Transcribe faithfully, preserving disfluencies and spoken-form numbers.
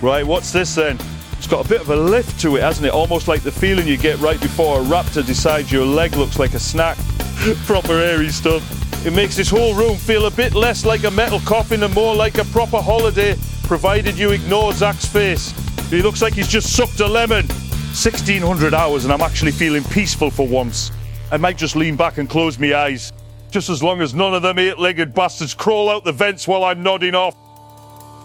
Right, what's this then? It's got a bit of a lift to it, hasn't it? Almost like the feeling you get right before a raptor decides your leg looks like a snack. Proper airy stuff. It makes this whole room feel a bit less like a metal coffin and more like a proper holiday, provided you ignore Zach's face. He looks like he's just sucked a lemon. sixteen hundred hours and I'm actually feeling peaceful for once. I might just lean back and close my eyes. Just as long as none of them eight-legged bastards crawl out the vents while I'm nodding off.